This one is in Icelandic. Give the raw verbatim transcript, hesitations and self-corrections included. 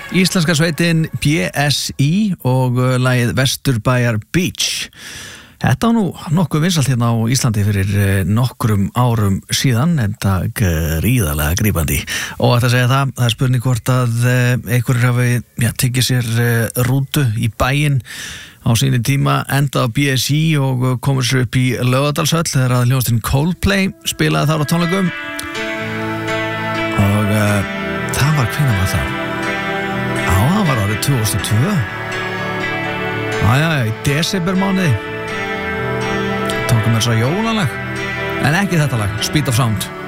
Íslenska sveitin B S I og lagið Vesturbæjar Beach. Þetta var nú nokkuð vinsælt hérna á Íslandi fyrir nokkrum árum síðan, en það gríðarlega grípandi. Og ætla að segja það, það er spurning hvort að einhverjir hafi ja, tekið sér rútu í bæinn á síni tíma, enda á B S I og komur sér upp í Laugardalshöll þegar að hljómsveitin Coldplay spilaði þar á tónleikum. Og uh, það var, hvenær var það? Já, það var árið tvö þúsund og tvö. Já, já, í desembermánuði. Tókum við svo jólalag. En ekki þetta lag, Speed of Sound.